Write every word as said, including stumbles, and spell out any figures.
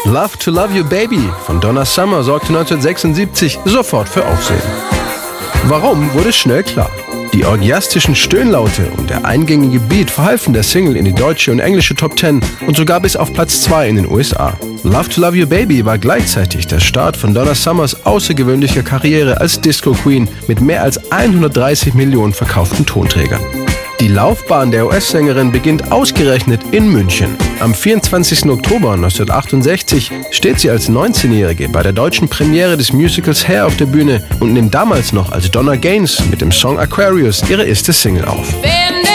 Love to Love You Baby von Donna Summer sorgte neunzehnhundertsechsundsiebzig sofort für Aufsehen. Warum, wurde schnell klar. Die orgiastischen Stöhnlaute und der eingängige Beat verhalfen der Single in die deutsche und englische Top zehn und sogar bis auf Platz zwei in den U S A. Love to Love You Baby war gleichzeitig der Start von Donna Summers außergewöhnlicher Karriere als Disco Queen mit mehr als hundertdreißig Millionen verkauften Tonträgern. Die Laufbahn der U S-Sängerin beginnt ausgerechnet in München. Am vierundzwanzigsten Oktober neunzehnhundertachtundsechzig steht sie als neunzehnjährige bei der deutschen Premiere des Musicals Hair auf der Bühne und nimmt damals noch als Donna Gaines mit dem Song Aquarius ihre erste Single auf.